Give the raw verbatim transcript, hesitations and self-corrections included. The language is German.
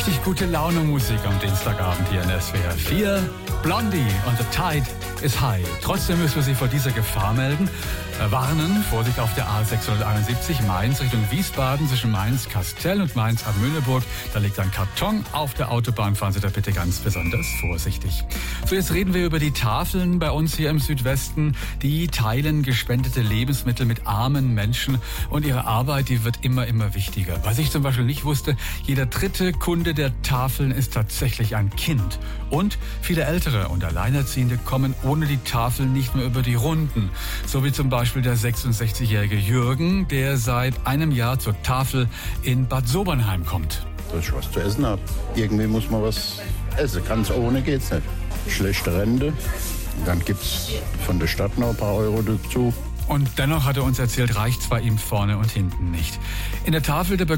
Richtig gute Laune Musik am Dienstagabend hier in S W R vier. Blondie und The Tide is High. Trotzdem müssen wir Sie vor dieser Gefahr melden. Äh, warnen, Vorsicht auf der A sechshunderteinundsiebzig Mainz Richtung Wiesbaden zwischen Mainz-Kastell und Mainz-Amöneburg. Da liegt ein Karton auf der Autobahn. Fahren Sie da bitte ganz besonders vorsichtig. So, jetzt reden wir über die Tafeln bei uns hier im Südwesten. Die teilen gespendete Lebensmittel mit armen Menschen und ihre Arbeit, die wird immer, immer wichtiger. Was ich zum Beispiel nicht wusste, jeder dritte Kunde der Tafeln ist tatsächlich ein Kind. Und viele Ältere und Alleinerziehende kommen ohne die Tafeln nicht mehr über die Runden. So wie zum Beispiel der sechsundsechzigjährige Jürgen, der seit einem Jahr zur Tafel in Bad Sobernheim kommt. Dass ich was zu essen habe. Irgendwie muss man was essen. Ganz ohne geht's nicht. Schlechte Rente. Dann gibt's von der Stadt noch ein paar Euro dazu. Und dennoch hat er uns erzählt, reicht zwar ihm vorne und hinten nicht. In der Tafel der